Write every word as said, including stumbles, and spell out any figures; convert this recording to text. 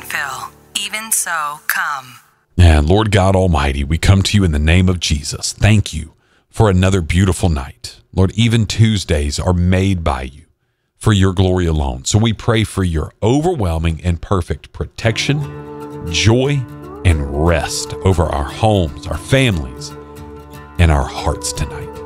fill. Even so, come. And Lord God Almighty, we come to you in the name of Jesus. Thank you for another beautiful night. Lord, even Tuesdays are made by you for your glory alone. So we pray for your overwhelming and perfect protection, joy, and rest over our homes, our families, and our hearts tonight.